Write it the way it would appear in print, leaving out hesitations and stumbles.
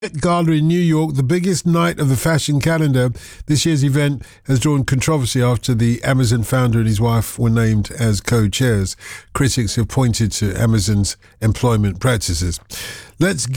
Met Gala in New York, the biggest night of the fashion calendar. This year's event has drawn controversy after the Amazon founder and his wife were named as co-chairs. Critics have pointed to Amazon's employment practices. Let's